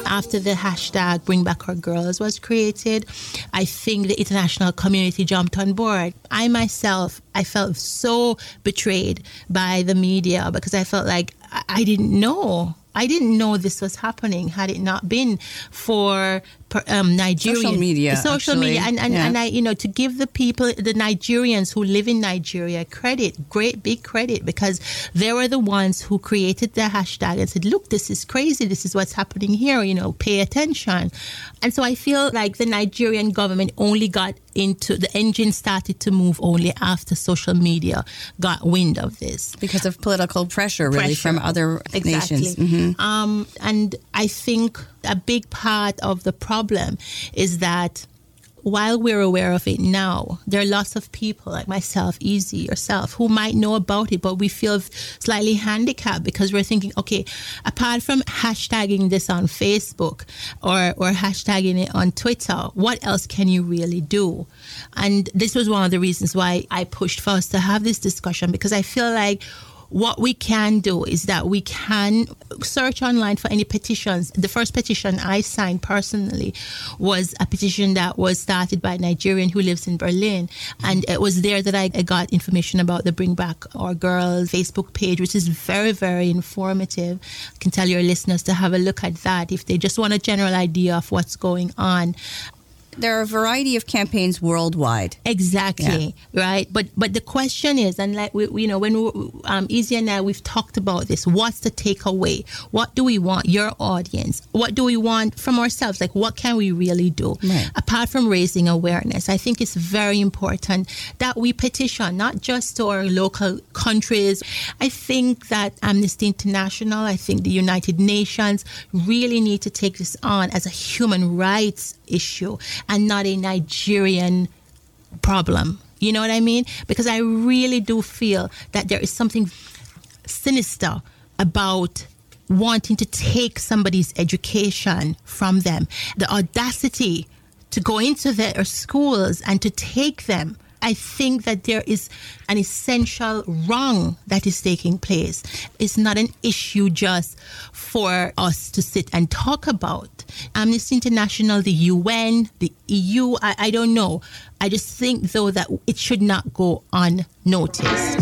After the hashtag Bring Back Our Girls was created, I think the international community jumped on board. I myself, I felt so betrayed by the media because I felt like I didn't know. I didn't know this was happening had it not been for Nigerian social media, and I, to give the people, the Nigerians who live in Nigeria, great big credit, because they were the ones who created the hashtag and said, look, this is crazy, this is what's happening here, pay attention. And so I feel like the Nigerian government only got into the engine, started to move only after social media got wind of this, because of political pressure from other nations. Mm-hmm. And I think a big part of the problem is that while we're aware of it now, there are lots of people like myself, Easy, yourself, who might know about it, but we feel slightly handicapped because we're thinking, okay, apart from hashtagging this on Facebook or hashtagging it on Twitter, what else can you really do? And this was one of the reasons why I pushed for us to have this discussion, because I feel like what we can do is that we can search online for any petitions. The first petition I signed personally was a petition that was started by a Nigerian who lives in Berlin. And it was there that I got information about the Bring Back Our Girls Facebook page, which is very, very informative. I can tell your listeners to have a look at that if they just want a general idea of what's going on. There are a variety of campaigns worldwide. Exactly, right? But the question is, and like when Easy and I, we've talked about this, what's the takeaway? What do we want your audience? What do we want from ourselves? Like, what can we really do? Right. Apart from raising awareness, I think it's very important that we petition, not just to our local countries. I think that Amnesty International, I think the United Nations really need to take this on as a human rights issue and not a Nigerian problem. You know what I mean? Because I really do feel that there is something sinister about wanting to take somebody's education from them. The audacity to go into their schools and to take them. I think that there is an essential wrong that is taking place. It's not an issue just for us to sit and talk about. Amnesty International, the UN, the EU, I don't know. I just think, though, that it should not go unnoticed.